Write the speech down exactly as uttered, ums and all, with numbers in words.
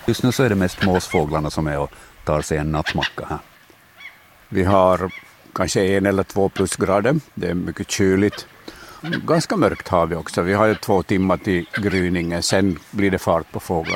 Just nu så är det mest måsfåglarna som är och tar sig en nattmacka här. Vi har kanske en eller två plusgrader. Det är mycket kyligt. Ganska mörkt har vi också. Vi har ju två timmar till gryningen. Sen blir det fart på fåglarna.